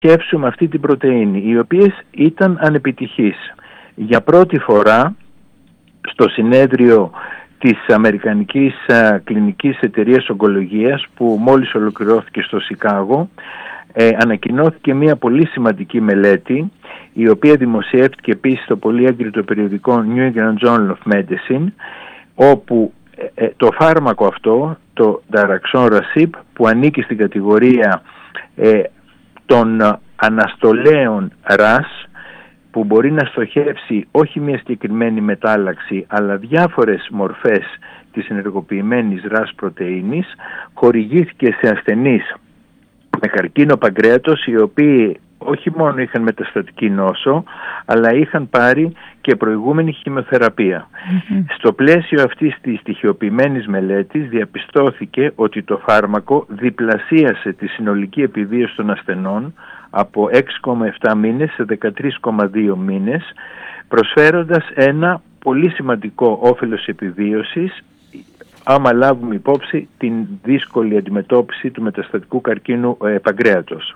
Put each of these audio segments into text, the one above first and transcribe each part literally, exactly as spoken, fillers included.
στοχεύσουμε αυτή την πρωτεΐνη, οι οποίες ήταν ανεπιτυχείς. Για πρώτη φορά στο συνέδριο της Αμερικανικής Κλινικής Εταιρείας Ογκολογίας, που μόλις ολοκληρώθηκε στο Σικάγο, ε, ανακοινώθηκε μια πολύ σημαντική μελέτη, η οποία δημοσιεύτηκε επίσης στο πολύ έγκριτο περιοδικό New England Journal of Medicine, όπου ε, το φάρμακο αυτό, το Daraxonrasib, που ανήκει στην κατηγορία ε, των αναστολέων ρας, που μπορεί να στοχεύσει όχι μια συγκεκριμένη μετάλλαξη, αλλά διάφορες μορφές της ενεργοποιημένης ρας πρωτεΐνης, χορηγήθηκε σε ασθενείς με καρκίνο παγκρέατος, οι οποίοι όχι μόνο είχαν μεταστατική νόσο, αλλά είχαν πάρει και προηγούμενη χημειοθεραπεία. Mm-hmm. Στο πλαίσιο αυτής της στοιχειοποιημένης μελέτης διαπιστώθηκε ότι το φάρμακο διπλασίασε τη συνολική επιβίωση των ασθενών από έξι κόμμα επτά μήνες σε δεκατρείς κόμμα δύο μήνες, προσφέροντας ένα πολύ σημαντικό όφελος επιβίωσης, άμα λάβουμε υπόψη την δύσκολη αντιμετώπιση του μεταστατικού καρκίνου ε, παγκρέατος.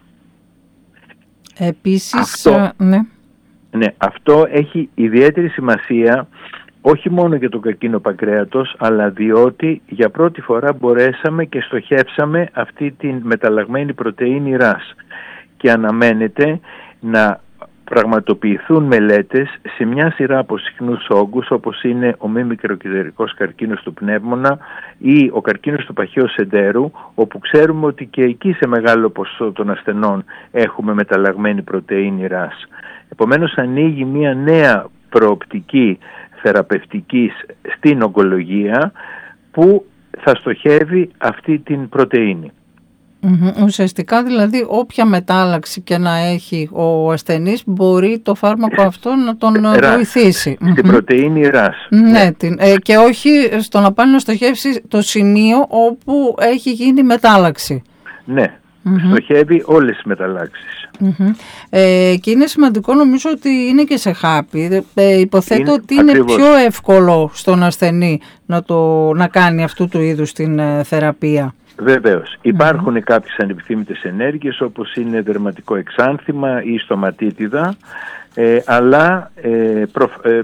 Επίσης, αυτό, ναι. ναι, αυτό έχει ιδιαίτερη σημασία όχι μόνο για τον καρκίνο παγκρέατος, αλλά διότι για πρώτη φορά μπορέσαμε και στοχεύσαμε αυτή την μεταλλαγμένη πρωτεΐνη ρας, και αναμένεται να πραγματοποιηθούν μελέτες σε μια σειρά από συχνούς όγκους, όπως είναι ο μη μικροκυδερικός καρκίνος του πνεύμονα ή ο καρκίνος του παχαίου σεντέρου, όπου ξέρουμε ότι και εκεί σε μεγάλο ποσοστό των ασθενών έχουμε μεταλλαγμένη πρωτεΐνη ρας. Επομένως ανοίγει μια νέα προοπτική θεραπευτικής στην ογκολογία που θα στοχεύει αυτή την πρωτεΐνη. Mm-hmm. Ουσιαστικά δηλαδή όποια μετάλλαξη και να έχει ο ασθενής μπορεί το φάρμακο αυτό να τον ρας, βοηθήσει. Στην mm-hmm. πρωτεΐνη ρας. Ναι, ναι. Την, ε, και όχι στο να πάνε να στοχεύσει το σημείο όπου έχει γίνει μετάλλαξη. Ναι, mm-hmm. στοχεύει όλες τις μεταλλάξεις. Mm-hmm. Ε, και είναι σημαντικό, νομίζω ότι είναι και σε χάπι. Ε, υποθέτω είναι, ότι είναι ακριβώς πιο εύκολο στον ασθενή να, το, να κάνει αυτού του είδους την ε, θεραπεία. Βεβαίως. Υπάρχουν mm-hmm. κάποιες ανεπιθύμητες ενέργειες, όπως είναι δερματικό εξάνθημα ή στοματίτιδα, ε, αλλά ε, προ, ε,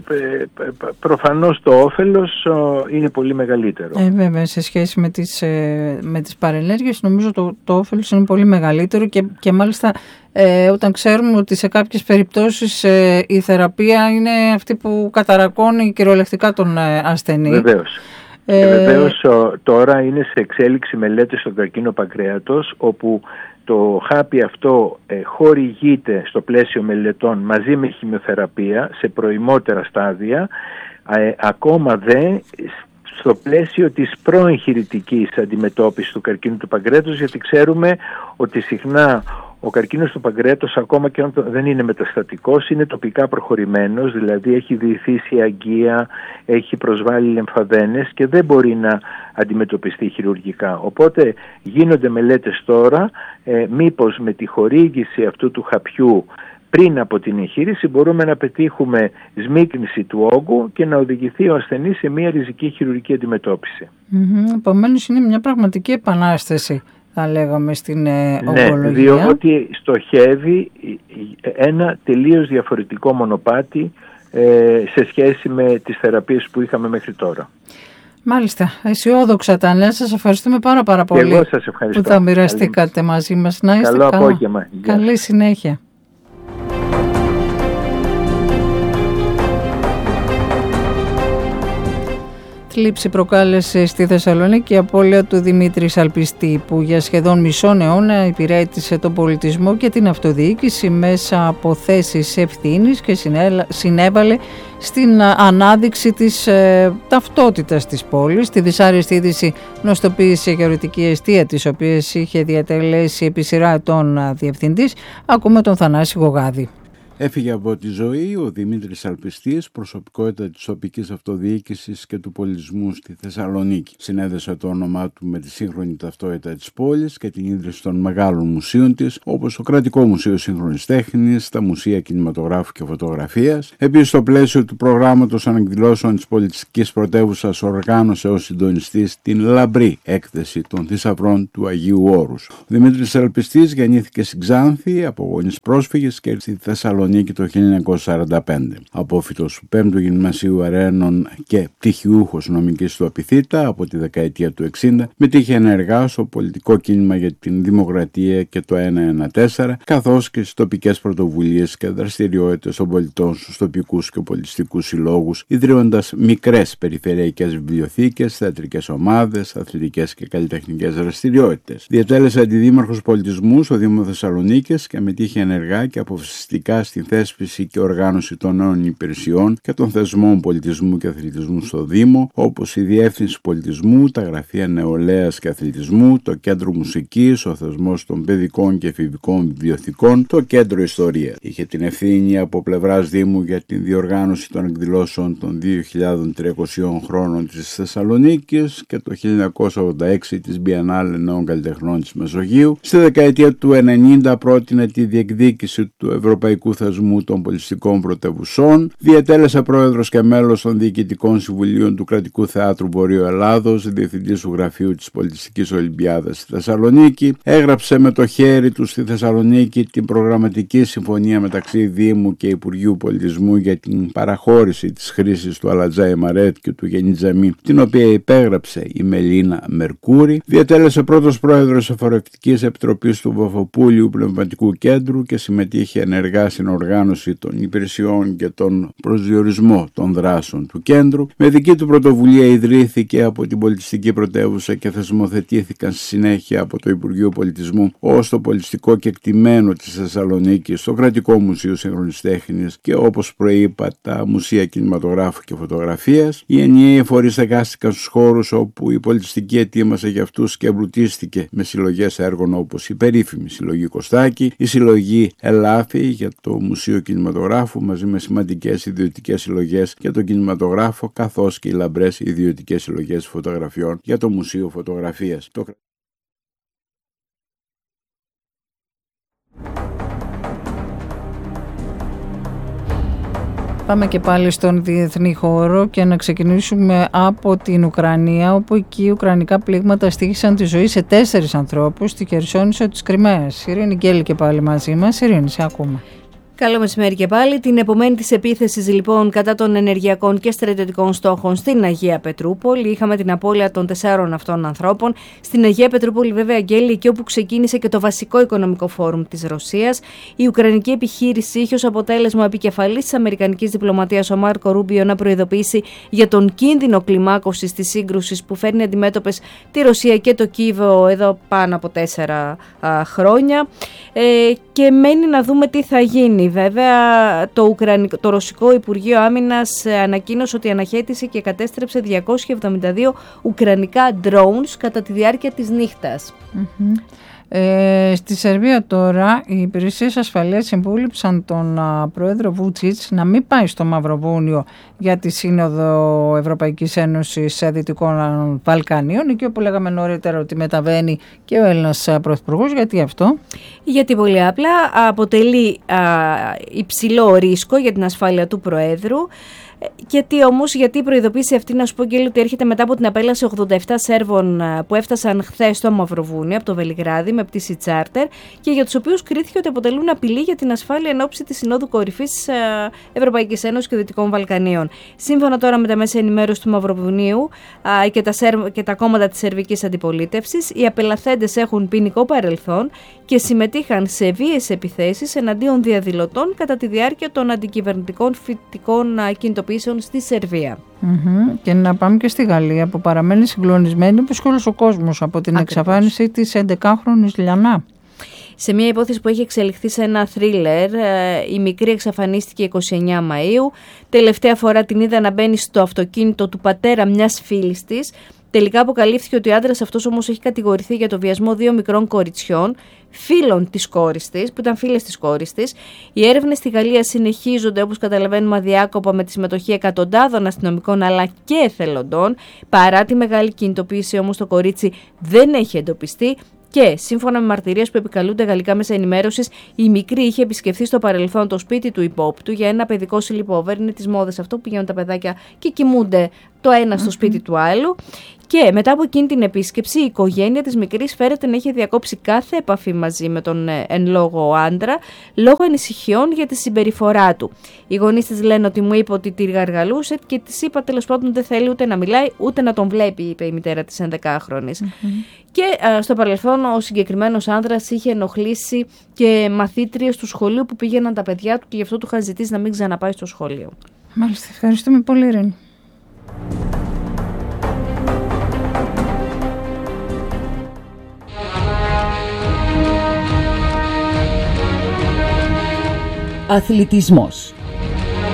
προφανώς το όφελος ε, είναι πολύ μεγαλύτερο. Ε, βέβαια, σε σχέση με τις, ε, με τις παρενέργειες, νομίζω το, το όφελος είναι πολύ μεγαλύτερο και, και μάλιστα ε, όταν ξέρουμε ότι σε κάποιες περιπτώσεις ε, η θεραπεία είναι αυτή που καταρακώνει κυριολεκτικά τον ε, ασθενή. Βεβαίως. Και βεβαίως τώρα είναι σε εξέλιξη μελέτες στον καρκίνο παγκρέατος, όπου το χάπι αυτό ε, χορηγείται στο πλαίσιο μελετών μαζί με χημειοθεραπεία σε προημότερα στάδια, ε, ακόμα δε στο πλαίσιο της προεγχειρητικής αντιμετώπισης του καρκίνου του παγκρέατος, γιατί ξέρουμε ότι συχνά ο καρκίνος του παγκρέατος, ακόμα και αν δεν είναι μεταστατικός, είναι τοπικά προχωρημένος, δηλαδή έχει διηθήσει αγκία, έχει προσβάλει λεμφαδένες και δεν μπορεί να αντιμετωπιστεί χειρουργικά. Οπότε γίνονται μελέτες τώρα, ε, μήπως με τη χορήγηση αυτού του χαπιού πριν από την εγχείρηση μπορούμε να πετύχουμε σμίκνηση του όγκου και να οδηγηθεί ο ασθενής σε μια ριζική χειρουργική αντιμετώπιση. Mm-hmm. Επομένως είναι μια πραγματική επανάσταση, θα λέγαμε, στην ε, ογκολογία. Ναι, διότι στοχεύει ένα τελείως διαφορετικό μονοπάτι ε, σε σχέση με τις θεραπείες που είχαμε μέχρι τώρα. Μάλιστα, αισιόδοξα τα νέα. Σας ευχαριστούμε πάρα πάρα πολύ. Και εγώ σας ευχαριστώ. Που θα μοιραστήκατε Καλή. μαζί μας. Να είστε Καλό καλά. απόγευμα. Καλή συνέχεια. Θλίψη προκάλεσε στη Θεσσαλονίκη η απώλεια του Δημήτρη Σαλπιστή, που για σχεδόν μισό αιώνα υπηρέτησε τον πολιτισμό και την αυτοδιοίκηση μέσα από θέσεις ευθύνης και συνέβαλε στην ανάδειξη της ε, ταυτότητας της πόλης. Τη δυσάρεστη είδηση γνωστοποίησε η γεωργική εστία, της οποίας είχε διατελέσει επί σειρά ετών διευθυντής. Ακούμε τον Θανάση Γογάδη. Έφυγε από τη ζωή ο Δημήτρης Αλπιστής, προσωπικότητα της τοπικής αυτοδιοίκησης και του πολιτισμού στη Θεσσαλονίκη. Συνέδεσε το όνομά του με τη σύγχρονη ταυτότητα της πόλης και την ίδρυση των μεγάλων μουσείων της, όπως το Κρατικό Μουσείο Σύγχρονης Τέχνης, τα Μουσεία Κινηματογράφου και Φωτογραφίας. Επίσης, στο πλαίσιο του προγράμματος ανακδηλώσεων της πολιτιστικής πρωτεύουσας, οργάνωσε ως συντονιστής την λαμπρή έκθεση των θησαυρών του Αγίου Όρους. Ο Δημήτρης Αλπιστής γεννήθηκε στην Ξάνθη από γονείς πρόσφυγες και στη Θεσσαλονίκη το χίλια εννιακόσια σαράντα πέντε. Απόφοιτος του πέμπτου Γυμνασίου Αρένων και πτυχιούχος νομικής του Απιθύτα από τη δεκαετία του εξήντα, μετήχε ενεργά στο πολιτικό κίνημα για την δημοκρατία και το εκατόν τέσσερα, καθώς και στις τοπικές πρωτοβουλίες και δραστηριότητες των πολιτών στους τοπικούς και πολιτιστικούς συλλόγους, ιδρύοντας μικρές περιφερειακές βιβλιοθήκες, θεατρικές ομάδες, αθλητικές και καλλιτεχνικές δραστηριότητες. Διατέλεσε αντιδήμαρχος πολιτισμού στο Δήμο Θεσσαλονίκης και μετήχε ενεργά και αποφασιστικά στην θέσπιση και οργάνωση των νέων υπηρεσιών και των θεσμών πολιτισμού και αθλητισμού στο Δήμο, όπως η Διεύθυνση Πολιτισμού, τα Γραφεία Νεολαίας και Αθλητισμού, το Κέντρο Μουσικής, ο θεσμός των παιδικών και εφηβικών βιβλιοθηκών, το Κέντρο Ιστορίας. Είχε την ευθύνη από πλευράς Δήμου για την διοργάνωση των εκδηλώσεων των δύο χιλιάδες τριακοσίων χρόνων της Θεσσαλονίκης και το χίλια εννιακόσια ογδόντα έξι της Μπιενάλε Νέων Καλλιτεχνών της Μεσογείου. Στη δεκαετία του ενενήντα πρότεινε τη διεκδίκηση του Ευρωπαϊκού Θεσμού των Πολιτιστικών Πρωτευουσών. Διετέλεσε πρόεδρος και μέλος των διοικητικών συμβουλίων του Κρατικού Θεάτρου Βορείου Ελλάδος, διευθυντής του Γραφείου της Πολιτιστικής Ολυμπιάδας στη Θεσσαλονίκη. Έγραψε με το χέρι του στη Θεσσαλονίκη την προγραμματική συμφωνία μεταξύ Δήμου και Υπουργείου Πολιτισμού για την παραχώρηση της χρήσης του Αλατζάι Μαρέτ και του Γενιτζαμί, την οποία υπέγραψε η Μελίνα Μερκούρη. Διατέλεσε πρώτος πρόεδρος Εφορευτικής Επιτροπής του Βαφοπούλιου Πνευματικού Κέντρου και συμμετείχε ενεργά στην οργάνωση των υπηρεσιών και τον προσδιορισμό των δράσεων του κέντρου. Με δική του πρωτοβουλία ιδρύθηκε από την πολιτιστική πρωτεύουσα και θεσμοθετήθηκαν στη συνέχεια από το Υπουργείο Πολιτισμού ως το πολιτιστικό κεκτημένο της Θεσσαλονίκης, το Κρατικό Μουσείο Σύγχρονης Τέχνης και, όπως προείπα, τα Μουσεία Κινηματογράφου και Φωτογραφίας. Οι ενιαίοι φορείς εργάστηκαν στους χώρους όπου η πολιτιστική ετοίμασε για αυτούς και εμπλουτίστηκε με συλλογές έργων όπως η περίφημη Συλλογή Κωστάκη, η Συλλογή Ελάφη για το Μουσείο Κινηματογράφου μαζί με σημαντικές ιδιωτικές συλλογές για τον κινηματογράφο, καθώς και οι λαμπρές ιδιωτικές συλλογές φωτογραφιών για το Μουσείο Φωτογραφίας. Το... Πάμε και πάλι στον διεθνή χώρο και να ξεκινήσουμε από την Ουκρανία, όπου εκεί οι ουκρανικά πλήγματα στοίχησαν τη ζωή σε τέσσερις ανθρώπους στη Χερσόνησο της Κριμαίας. Ειρήνη Γκέλη και πάλι μαζί μας. Ειρήνη, σε ακούμε. Καλό μεσημέρι και πάλι. Την επομένη της επίθεσης λοιπόν κατά των ενεργειακών και στρατιωτικών στόχων στην Αγία Πετρούπολη είχαμε την απώλεια των τεσσάρων αυτών ανθρώπων. Στην Αγία Πετρούπολη, βέβαια, Αγγέλη, εκεί όπου ξεκίνησε και το βασικό οικονομικό φόρουμ της Ρωσίας. Η Ουκρανική επιχείρηση είχε ως αποτέλεσμα επικεφαλής της Αμερικανικής διπλωματίας ο Μάρκο Ρούμπιο να προειδοποιήσει για τον κίνδυνο κλιμάκωσης της σύγκρουσης που φέρνει αντιμέτωπες τη Ρωσία και το Κίεβο εδώ πάνω από τέσσερα α, χρόνια. Ε, και μένει να δούμε τι θα γίνει. Βέβαια, το, Ουκρανικό, το Ρωσικό Υπουργείο Άμυνας ανακοίνωσε ότι αναχέτησε και κατέστρεψε διακόσια εβδομήντα δύο ουκρανικά drones κατά τη διάρκεια της νύχτας. Mm-hmm. Ε, στη Σερβία τώρα οι υπηρεσίες ασφαλείας συμβούλεψαν τον α, πρόεδρο Βούτσιτς να μην πάει στο Μαυροβούνιο για τη Σύνοδο Ευρωπαϊκής Ένωσης Δυτικών Βαλκανίων, εκεί όπου λέγαμε νωρίτερα ότι μεταβαίνει και ο Έλληνας πρωθυπουργός. Γιατί αυτό? Γιατί πολύ απλά αποτελεί α, υψηλό ρίσκο για την ασφάλεια του Προέδρου. Γιατί όμως, γιατί η προειδοποίηση αυτή, να σου πω, Γκέλη, ότι έρχεται μετά από την απέλαση ογδόντα επτά Σέρβων που έφτασαν χθες στο Μαυροβούνιο από το Βελιγράδι με πτήση τσάρτερ και για τους οποίους κρίθηκε ότι αποτελούν απειλή για την ασφάλεια εν ώψη της Συνόδου Κορυφής Ευρωπαϊκής Ένωσης και Δυτικών Βαλκανίων. Σύμφωνα τώρα με τα μέσα ενημέρωση του Μαυροβουνίου και τα, Σερ, και τα κόμματα της Σερβικής Αντιπολίτευσης, οι απελαθέντες έχουν ποινικό παρελθόν και συμμετείχαν σε βίαιες επιθέσεις εναντίον διαδηλωτών κατά τη διάρκεια των αντικυβερνητικών φοιτητικών κινητοποιήσεων στη Σερβία. Mm-hmm. Και να πάμε και στη Γαλλία που παραμένει συγκλονισμένη όπως και όλος ο κόσμος από την Ακριβώς. εξαφάνιση της έντεκάχρονης Λιανά. Σε μια υπόθεση που έχει εξελιχθεί σε ένα θρίλερ, η μικρή εξαφανίστηκε εικοστή ενάτη Μαΐου. Τελευταία φορά την είδα να μπαίνει στο αυτοκίνητο του πατέρα μιας φίλης της Τελικά αποκαλύφθηκε ότι ο άντρας αυτός όμως έχει κατηγορηθεί για το βιασμό δύο μικρών κοριτσιών, φίλων της κόρης της, που ήταν φίλες της κόρης της. Οι έρευνες στη Γαλλία συνεχίζονται, όπως καταλαβαίνουμε, αδιάκοπα με τη συμμετοχή εκατοντάδων αστυνομικών αλλά και εθελοντών. Παρά τη μεγάλη κινητοποίηση όμως, το κορίτσι δεν έχει εντοπιστεί. Και σύμφωνα με μαρτυρίες που επικαλούνται γαλλικά μέσα ενημέρωσης, η μικρή είχε επισκεφθεί στο παρελθόν το σπίτι του υπόπτου για ένα παιδικό sleepover. Είναι τις μόδες αυτό που πηγαίνουν τα παιδάκια και κοιμούνται το ένα στο σπίτι του άλλου. Και μετά από εκείνη την επίσκεψη, η οικογένεια της μικρής φέρεται να έχει διακόψει κάθε επαφή μαζί με τον ε, εν λόγω άντρα, λόγω ανησυχιών για τη συμπεριφορά του. Οι γονείς της λένε ότι μου είπε ότι τη γαργαλούσε και της είπα τέλος πάντων δεν θέλει ούτε να μιλάει ούτε να τον βλέπει, είπε η μητέρα της ενδεκάχρονης. Mm-hmm. Και α, στο παρελθόν ο συγκεκριμένος άνδρας είχε ενοχλήσει και μαθήτριες του σχολείου που πήγαιναν τα παιδιά του και γι' αυτό του είχαν ζητήσει να μην ξαναπάει στο σχολείο. Μάλιστα, ευχαριστούμε πολύ, Ρένη. Αθλητισμός.